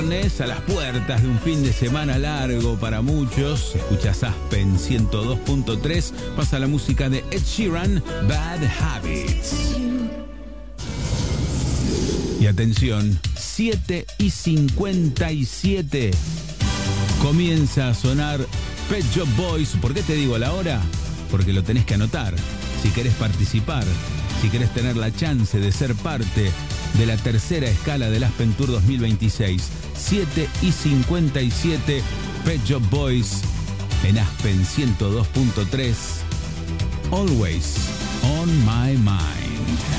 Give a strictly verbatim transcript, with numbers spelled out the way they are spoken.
A las puertas de un fin de semana largo para muchos, escuchas Aspen ciento dos punto tres, pasa la música de Ed Sheeran, Bad Habits. Y atención, siete y cincuenta y siete, comienza a sonar Pet Shop Boys. ¿Por qué te digo la hora? Porque lo tenés que anotar, si querés participar, si querés tener la chance de ser parte de la tercera escala del Aspen Tour dos mil veintiséis. siete y cincuenta y siete, Pet Shop Boys en Aspen ciento dos punto tres. Always on my mind.